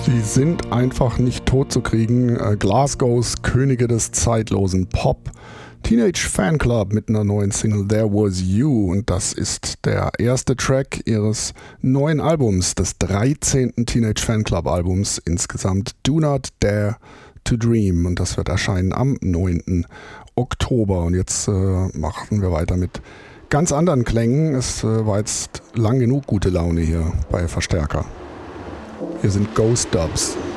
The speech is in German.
Sie sind einfach nicht tot zu kriegen. Glasgows Könige des zeitlosen Pop. Teenage Fanclub mit einer neuen Single There Was You, und das ist der erste Track ihres neuen Albums, des 13. Teenage Fanclub Albums insgesamt, Do Not Dare to Dream, und das wird erscheinen am 9. Oktober. Und jetzt machen wir weiter mit ganz anderen Klängen. Es war jetzt lang genug gute Laune hier bei Verstärker. Hier sind Ghost Dubs.